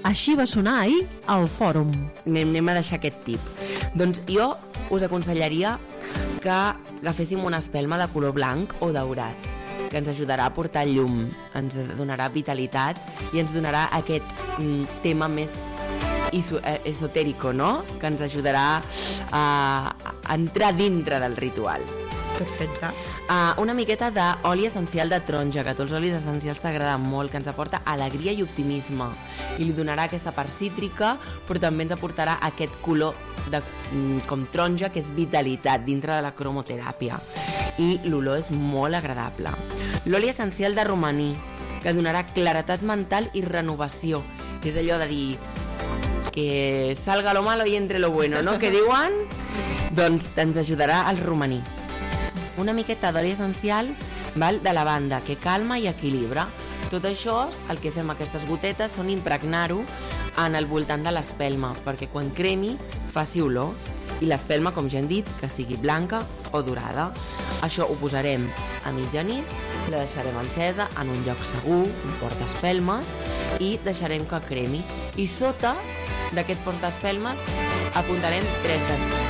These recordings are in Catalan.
Així va sonar ahir al Fòrum. Anem a deixar aquest tip. Doncs jo us aconsellaria que agaféssim una espelma de color blanc o daurat, que ens ajudarà a portar llum, ens donarà vitalitat i ens donarà aquest tema més esotèrico, no? Que ens ajudarà a entrar dintre del ritual. Perfecte. Una miqueta d'oli essencial de taronja, que a tots els olis essencials t'agraden molt, que ens aporta alegria i optimisme i li donarà aquesta part cítrica, però també ens aportarà aquest color com taronja, que és vitalitat dintre de la cromoteràpia, i l'olor és molt agradable. L'oli essencial de romaní, que donarà claretat mental i renovació, que és allò de dir que salga lo malo y entre lo bueno, no? Que diuen? Doncs ens ajudarà el romaní. Una miqueta d'oli essencial de lavanda, que calma i equilibra. Tot això, el que fem aquestes gotetes són impregnar-ho en el voltant de l'espelma, perquè quan cremi faci olor, i l'espelma, com ja hem dit, que sigui blanca o dorada. Això ho posarem a mitjanit, la deixarem encesa en un lloc segur, un portaespelmes, i deixarem que cremi. I sota d'aquest portaespelmes apuntarem 3 d'espelmes.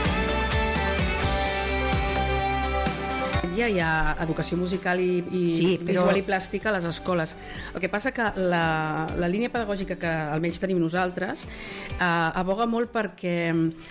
Hi ha educació musical i visual i plàstica a les escoles. El que passa que la línia pedagògica que almenys tenim nosaltres aboga molt perquè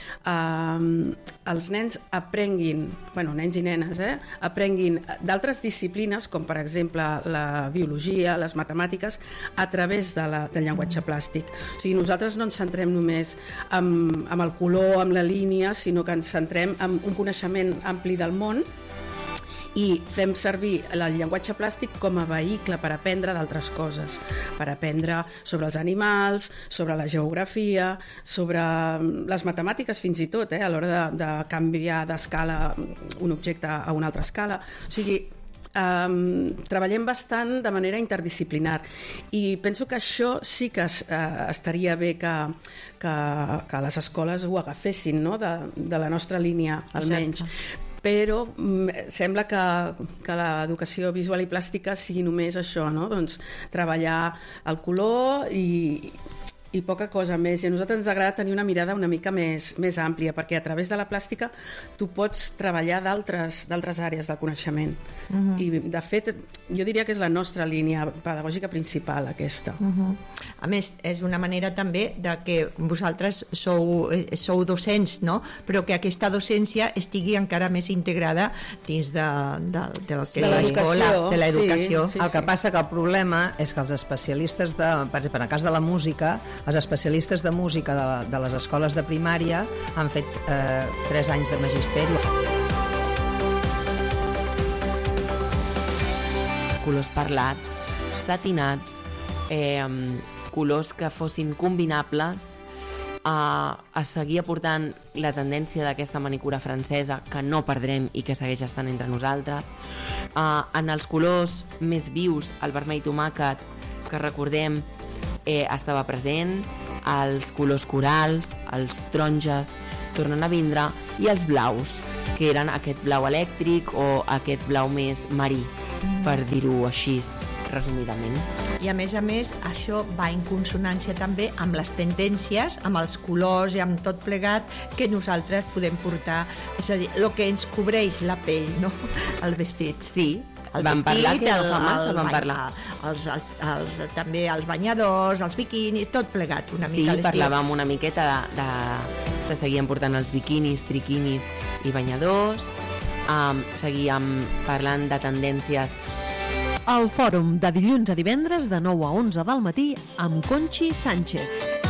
els nens aprenguin, nens i nenes, aprenguin d'altres disciplines, com per exemple la biologia, les matemàtiques, a través del llenguatge plàstic. O sigui, nosaltres no ens centrem només en el color, en la línia, sinó que ens centrem en un coneixement ampli del món i fem servir el llenguatge plàstic com a vehicle per aprendre d'altres coses, per aprendre sobre els animals, sobre la geografia, sobre les matemàtiques fins i tot, a l'hora de canviar d'escala un objecte a una altra escala. O sigui, treballem bastant de manera interdisciplinar i penso que això sí que estaria bé que les escoles ho agafessin, no? De la nostra línia, almenys. Però sembla que l'educació visual i plàstica sigui només això, no? Doncs treballar el color i poca cosa més, i a nosaltres ens agrada tenir una mirada una mica més àmplia, perquè a través de la plàstica tu pots treballar d'altres àrees del coneixement. I de fet jo diria que és la nostra línia pedagògica principal, aquesta. A més, és una manera també de que vosaltres sou docents, no? Però que aquesta docència estigui encara més integrada dins de l'escola, de l'educació. El que passa que el problema és que els especialistes per exemple, en el cas de la música, els especialistes de música de les escoles de primària han fet 3 anys de magisteri. Colors parlats, satinats, colors que fossin combinables, a seguir aportant la tendència d'aquesta manicura francesa que no perdrem i que segueix estant entre nosaltres. En els colors més vius, el vermell tomàquet, que recordem estava present, els colors corals, els taronges tornen a vindre, i els blaus, que eren aquest blau elèctric o aquest blau més marí, per dir-ho així resumidament. I a més, això va en consonància també amb les tendències, amb els colors i amb tot plegat que nosaltres podem portar, és a dir, el que ens cobreix la pell, no? El vestit. Sí, vam parlar, que no fa massa vam parlar. També els banyadors, els biquinis, tot plegat una mica. Sí, parlàvem una miqueta se seguien portant els biquinis, triquinis i banyadors, seguíem parlant de tendències. El Fòrum, de dilluns a divendres de 9 a 11 del matí amb Conchi Sánchez.